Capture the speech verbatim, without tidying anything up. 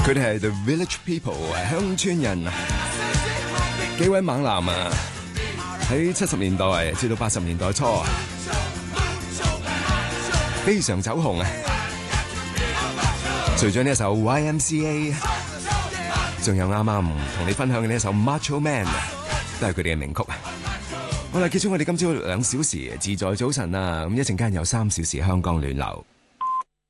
佢哋係 The Village People 鄉村人，幾位猛男啊！喺七十年代至到八十年代初，非常走紅啊！除咗呢一首 Y M C A， 仲有啱啱同你分享嘅呢一首 Macho Man， 都係佢哋嘅名曲啊！好啦，結束我哋今朝兩小時自在早晨啊！咁一陣間有三小時香港暖流。